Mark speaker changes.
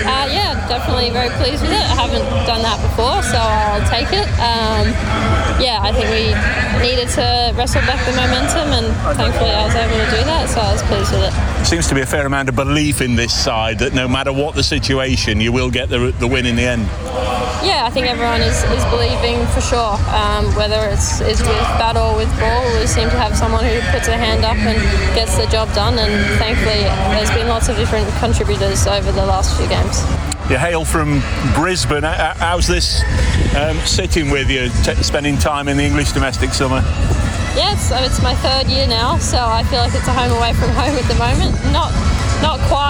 Speaker 1: Yeah, definitely very pleased with it. I haven't done that before, so I'll take it. Yeah, I think we needed to wrestle back the momentum, and thankfully I was able to do that, so I was pleased with it.
Speaker 2: Seems to be a fair amount of belief in this side that no matter what the situation, you will get the win in the end.
Speaker 1: Yeah, I think everyone is believing for sure. Whether it's with bat or with ball, we seem to have someone who puts a hand up and gets the job done, and thankfully there's been lots of different contributors over the last few games.
Speaker 2: You hail from Brisbane. How's this sitting with you, spending time in the English domestic summer?
Speaker 1: Yeah, it's my third year now, so I feel like it's a home away from home at the moment. Not quite